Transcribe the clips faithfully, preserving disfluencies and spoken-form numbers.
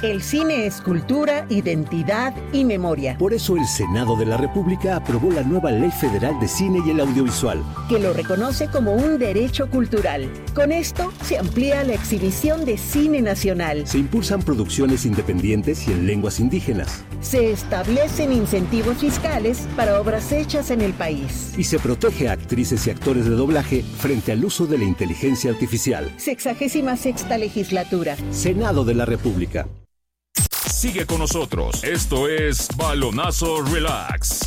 El cine es cultura, identidad y memoria. Por eso el Senado de la República aprobó la nueva Ley Federal de Cine y el Audiovisual, que lo reconoce como un derecho cultural. Con esto se amplía la exhibición de cine nacional. Se impulsan producciones independientes y en lenguas indígenas. Se establecen incentivos fiscales para obras hechas en el país. Y se protege a actrices y actores de doblaje frente al uso de la inteligencia artificial. Sexagésima sexta legislatura. Senado de la República. Sigue con nosotros. Esto es Balonazo Relax.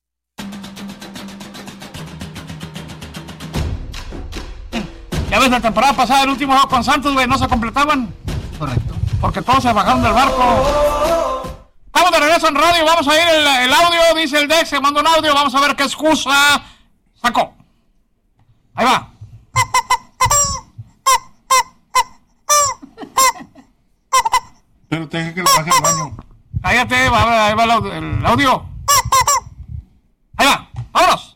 Ya ves, la temporada pasada, el último juego con Santos, güey, no se completaban. Correcto. Porque todos se bajaron del barco. Vamos de regreso en radio, vamos a ir el, el audio, dice el Dex, se manda un audio, vamos a ver qué excusa sacó. Ahí va. Pero deja que lo baje al baño. Cállate, va, ahí va el audio, el audio. Ahí va, vámonos.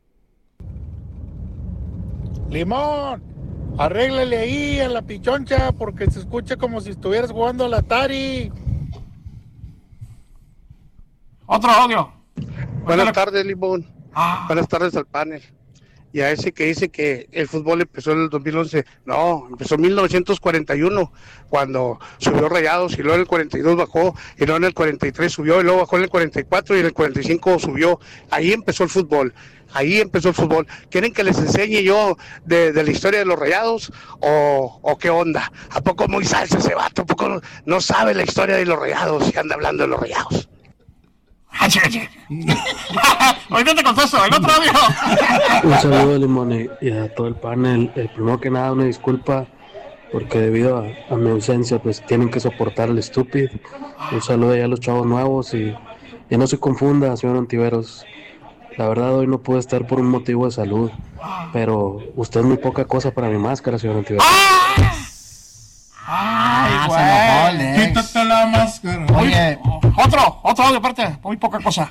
Limón, arréglale ahí a la pichoncha porque se escucha como si estuvieras jugando al Atari. Otro audio. Buenas tardes, Limón. Ah. Buenas tardes al panel. Y a ese que dice que el fútbol empezó en el dos mil once, no, empezó en mil novecientos cuarenta y uno, cuando subió Rayados, y luego en el cuarenta y dos bajó, y luego en el cuarenta y tres subió, y luego bajó en el cuarenta y cuatro, y en el cuarenta y cinco subió. Ahí empezó el fútbol, ahí empezó el fútbol. ¿Quieren que les enseñe yo de, de la historia de los Rayados? ¿O, o qué onda? ¿A poco muy salsa ese vato? ¿A poco no, no sabe la historia de los Rayados y anda hablando de los Rayados? Ahorita te contesto, el otro audio. Un saludo, Limón, y a todo el panel. Eh, primero que nada, una disculpa porque debido a, a mi ausencia pues tienen que soportar el estúpido. Un saludo ya a los chavos nuevos y, y no se confunda, señor Ontiveros. La verdad hoy no pude estar por un motivo de salud, pero usted es muy poca cosa para mi máscara, señor Ontiveros. Ay, ah, güey. Quítate la máscara. Oye, otro, otro audio aparte, muy poca cosa.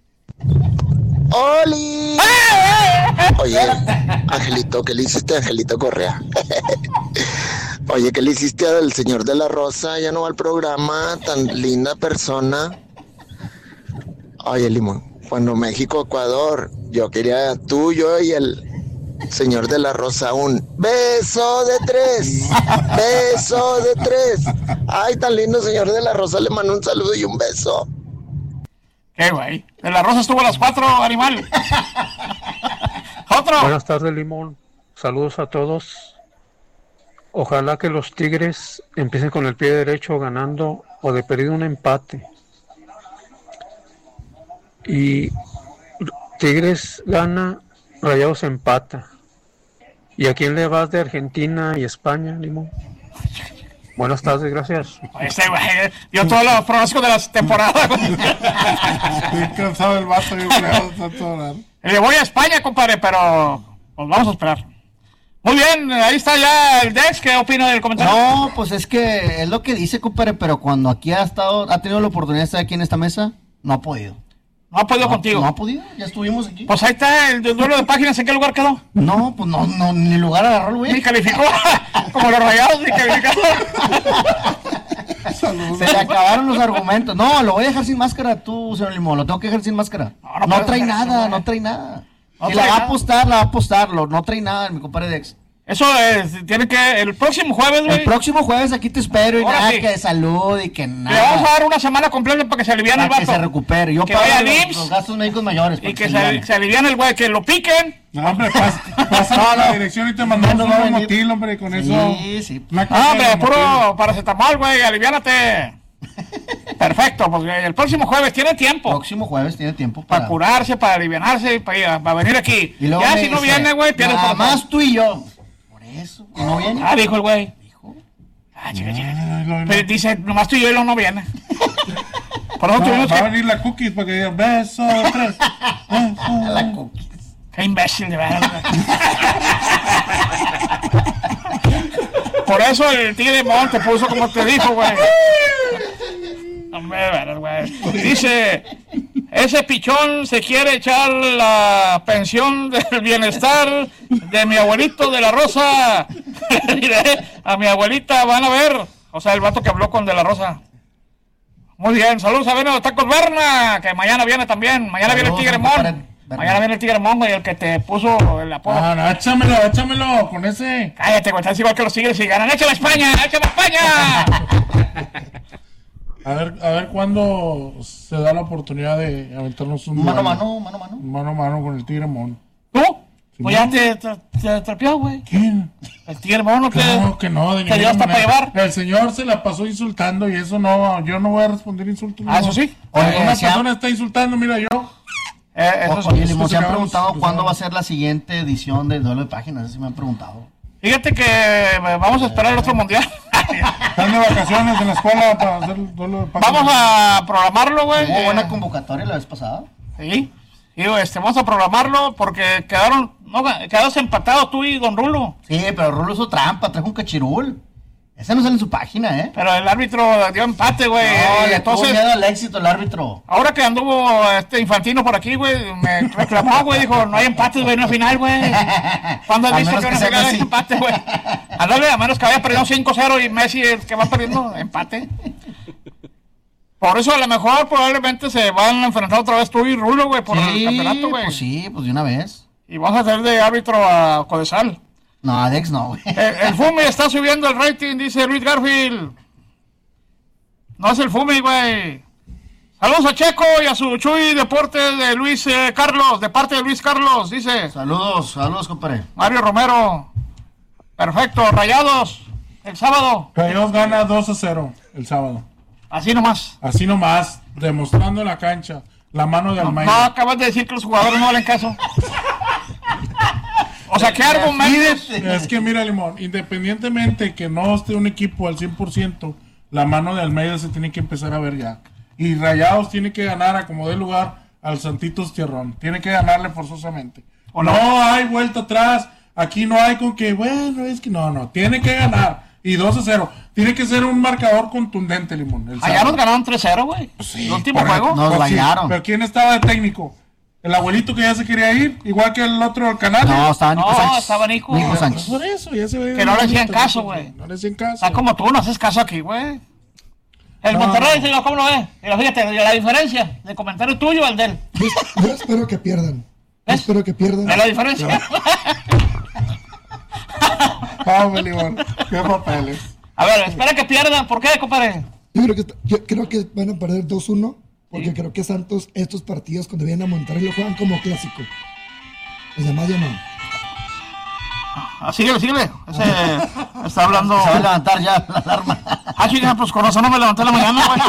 ¡Oli! Oye, Angelito, ¿qué le hiciste a Angelito Correa? Oye, ¿qué le hiciste al señor de la Rosa? Ya no va al programa, tan linda persona. Oye, Limón, cuando México-Ecuador, yo quería tú, yo y el señor de la Rosa un beso de tres, beso de tres. Ay, tan lindo, señor de la Rosa, le mando un saludo y un beso. ¿Qué, güey? De la Rosa estuvo a las cuatro, animal. Otro. Buenas tardes, Limón. Saludos a todos. Ojalá que los Tigres empiecen con el pie derecho ganando o de perdido un empate. Y Tigres gana, Rayados empata. ¿Y a quién le vas de Argentina y España, Limón? Buenas tardes, gracias. Ese güey, yo todos los pronósticos de las temporadas. Estoy cansado del vato, yo creo, tanto hablar. Le voy a España, compadre, pero pues vamos a esperar. Muy bien, ahí está ya el Dex. ¿Qué opina del comentario? No, pues es que es lo que dice, compadre, pero cuando aquí ha estado, ha tenido la oportunidad de estar aquí en esta mesa, no ha podido. No ha podido no, contigo. No ha podido, ya estuvimos aquí. Pues ahí está el duelo de páginas. ¿En qué lugar quedó? No, pues no, no ni lugar agarró, güey. Ni calificó. Como los Rayados, ni calificó. Se le acabaron los argumentos. No, lo voy a dejar sin máscara tú, señor Limón. Lo tengo que dejar sin máscara. No, no, no trae nada, no trae nada. No si trae la va nada. a apostar, la va a apostar. Lo, no trae nada, mi compadre Dex. Eso es, tiene que, el próximo jueves, güey. El próximo jueves aquí te espero y Ahora nada sí. que de salud y que nada. Le vamos a dar una semana completa para que se aliviane el vato. Para que se recupere. Yo que pago vaya los, I M S S los gastos médicos mayores. Y que se, se, se aliviane el güey, que lo piquen. No, hombre, pasa, pasa no, la dirección y te mandamos no, no, un motil, hombre, con sí, eso. Sí, sí. No, hombre, puro paracetamol, güey, aliviánate. Perfecto, pues el próximo jueves tiene tiempo. El próximo jueves tiene tiempo para, para curarse, para alivianarse, para, para venir aquí. Y ya si no viene, güey, pierde nada más tú y yo. Eso, ¿y no viene? Ah, dijo el güey. Dijo. Ah, chica, chica. Pero dice, nomás tú y yo y lo no viene. Por eso no, tuvimos va que... a venir la cookies para que digan beso tres. La cookies. Qué imbécil, de verdad. Por eso el tigre de Monte puso como te dijo, güey. Hombre, de verdad, güey. Dice, ese pichón se quiere echar la pensión del bienestar de mi abuelito de la Rosa. Diré, a mi abuelita van a ver. O sea, el vato que habló con De la Rosa. Muy bien, saludos a Veno de Tacos Berna, que mañana viene también. Mañana saludos, viene el Tigre Mon. Mañana viene el Tigre Mon, güey, el que te puso el apodo. Ah, no, échamelo, échamelo con ese. Cállate, güey, estás igual que los Tigres y ganan. ¡Échame a España! ¡Échame a España! A ver, a ver cuándo se da la oportunidad de aventarnos un mano a mano, mano a mano. Mano a mano con el Tigre Mon. ¿Tú? Pues ya te, te, te trapeó, güey. ¿Quién? El Tigre Mon, ¿no? Claro que no, de te dio hasta para llevar. El señor se la pasó insultando y eso no, yo no voy a responder insultos. Ah, no. eso sí. Cuando Oye, una persona ha... está insultando, mira yo. Eh, eso Oye, Limón, se han preguntado cuándo va a ser la siguiente edición del Duelo de Páginas, eso sí me han preguntado. Fíjate que vamos a esperar el otro mundial. Están de vacaciones en la escuela para hacer el Duelo de Páginas. Vamos a programarlo, güey. Hubo buena convocatoria la vez pasada. Sí. Y este, vamos a programarlo porque quedaron, no, quedaron empatados tú y Don Rulo. Sí, pero Rulo hizo trampa, trajo un cachirul. Ese no sale en su página, ¿eh? Pero el árbitro dio empate, güey. No, le tuvo miedo al éxito el árbitro. Ahora que anduvo este Infantino por aquí, güey, me reclamó, güey, dijo, no hay empate, güey, no hay final, güey. ¿Cuándo has visto que no hay empate, güey? Ándale, a menos que haya perdido cinco cero y Messi el que va perdiendo, empate. Por eso a lo mejor probablemente se van a enfrentar otra vez tú y Rulo, güey, por sí, el campeonato, güey. Pues sí, pues de una vez. Y vamos a hacer de árbitro a Codesal. No, Alex no, güey. El, el Fumi está subiendo el rating, dice Luis Garfield. No es el Fumi, güey. Saludos a Checo y a su Chuy Deportes de Luis eh, Carlos, de parte de Luis Carlos, dice. Saludos, saludos, compadre. Mario Romero. Perfecto, Rayados, el sábado. Rayados gana dos a cero el sábado. Así nomás. Así nomás, demostrando en la cancha la mano de Almeida. No, acabas de decir que los jugadores no valen caso. O sea, ¿qué argumentos? Es que mira, Limón, independientemente que no esté un equipo al cien por ciento, la mano de Almeida se tiene que empezar a ver ya. Y Rayados tiene que ganar a como dé lugar al Santitos Tierrón. Tiene que ganarle forzosamente. No? no hay vuelta atrás. Aquí no hay con que, bueno, es que no, no. Tiene que ganar. Y dos a cero. Tiene que ser un marcador contundente, Limón. Allá nos ganaron tres cero, güey. Sí, el último juego. Nos bañaron. Sí, pero ¿quién estaba de técnico? El abuelito que ya se quería ir, igual que el otro del canal. No, estaba Nico no, Sánchez. estaba Nico. Nico Sánchez. Por eso, ya se ve. Que no le hacían caso, güey. No le hacían caso. Está como tú, no haces caso aquí, güey. El no. Monterrey, señor, ¿cómo lo ves? Mira, fíjate, la diferencia de comentario tuyo al de él. Yo, yo espero que pierdan. Yo espero que pierdan. ¿Ves la diferencia? Vamos, Limón. Qué papeles. A ver, espera que pierdan. ¿Por qué, compadre? Yo creo que, yo creo que van a perder dos uno. Porque ¿sí? Creo que Santos, estos partidos, cuando vienen a Monterrey, lo juegan como clásico. Los demás ya no. Ah, síguele, síguele. Ese está hablando. Se va a levantar ya la alarma. Ah, chica, pues con razón no me levanté en la mañana, güey.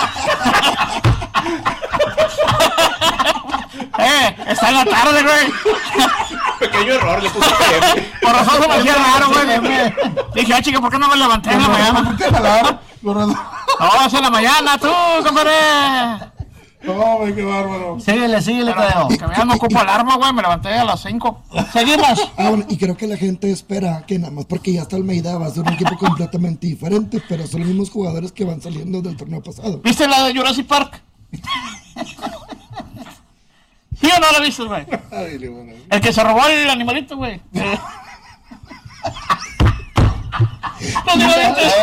eh, está en la tarde, güey. Pequeño error, le puse P M. Por razón se me hacía raro, güey. Dije, ah, chica, ¿por qué no me levanté en la mañana? ¿Por qué jalaron? No, es en la mañana, tú, compadre. No, güey, qué bárbaro. Síguele, síguele, Tadeo. Que vean, no ocupo alarma, güey, me levanté a las cinco. Seguimos. Ah, bueno, y creo que la gente espera que nada más porque ya está Almeida va a ser un equipo completamente diferente, pero son los mismos jugadores que van saliendo del torneo pasado. ¿Viste la de Jurassic Park? ¿Sí o no la viste, güey? El que se robó el animalito, güey. ¡Los animalitos!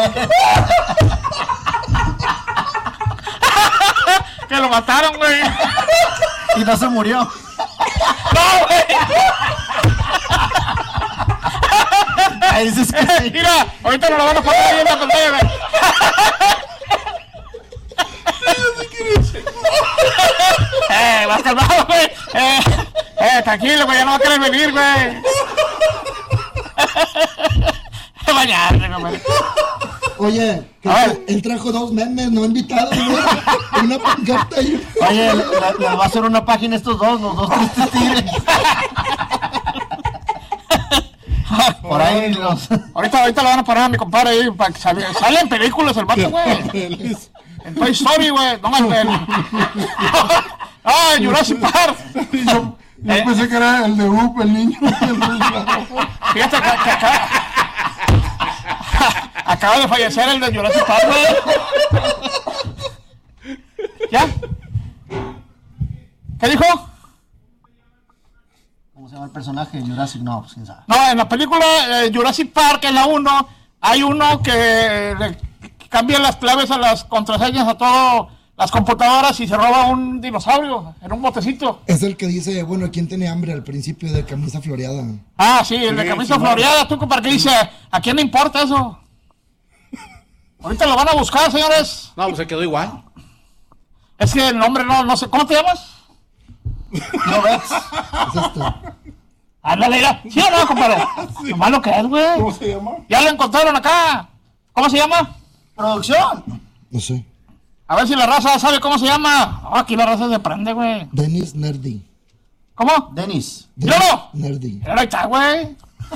Que lo mataron, güey. Y no se murió. ¡No, güey! Ahí dices que sí. Mira, ahorita nos lo van a poner ahí en la pantalla, güey. Eh, vas calmado, güey. Eh, eh, tranquilo, güey, ya no va a querer venir, güey. Bañarse, güey. Oye, que él trajo dos memes, no invitados, güey. Una pancarta y... Oye, le, le va a hacer una página estos dos, los dos tristes tigres. Por ahí los... Ahorita, ahorita lo van a poner a mi compadre ahí para que salga. Sale en películas el vato, güey. En Toy Story, güey. No más el... Ah, Jurassic Park. Yo, yo eh. pensé que era el de Up, el niño. Fíjate que, que acaba... acaba de fallecer el de Jurassic Park, güey. ¿Ya? ¿Qué dijo? ¿Cómo se llama el personaje? Jurassic, no, pues quién sabe. No, en la película eh, Jurassic Park, en la uno, hay uno que, cambia las claves a las contraseñas a todo las computadoras y se roba un dinosaurio en un botecito. Es el que dice, bueno, ¿quién tiene hambre al principio de camisa floreada? Ah, sí, el Sí, de camisa sí, floreada, tú, compadre, que dice, ¿a quién le importa eso? Ahorita lo van a buscar, señores. No, pues se quedó igual. Es que el nombre no, no sé, ¿cómo te llamas? No ves. Es este. Ándale, mira. ¿Sí o no, compadre? Lo malo que es, güey. ¿Cómo se llama? Ya lo encontraron acá. ¿Cómo se llama? Producción. No sé. A ver si la raza sabe cómo se llama. Oh, aquí la raza se prende, güey. Dennis Nerdy. ¿Cómo? Denis. ¡Míralo! Nerdy. Mira, ahí está, güey.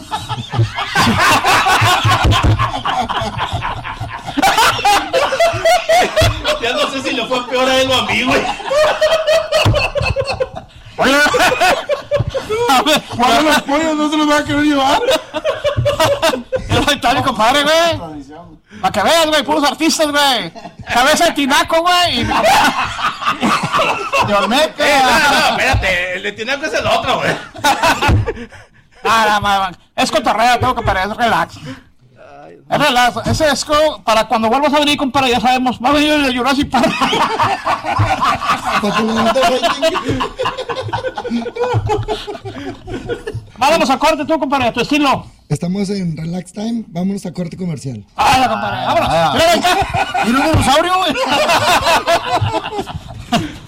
Ya no sé si le fue peor a él o a mí, güey. Oye, a ver, ¿Cuál de los pollos no se los va a querer llevar? mira, ahí está mi compadre, güey. Para que veas, güey, puros artistas, güey. Cabeza de tinaco, güey. Y... De Olmeca. Eh, no, no, espérate, el de Tinaco es el otro, güey. Nada, más, es cotorreo, tengo que parar, es relax. Es relax, ese es co- para cuando vuelvas a venir, compadre, ya sabemos, va a venir el de Jurassic Park. Para que le den de rating. Vámonos a corte tú, compadre, a tu estilo. Estamos en Relax Time, vámonos a corte comercial. Vaya, compadre, vámonos. Ah, Mira, ahí está. ¿Y un dinosaurio, güey?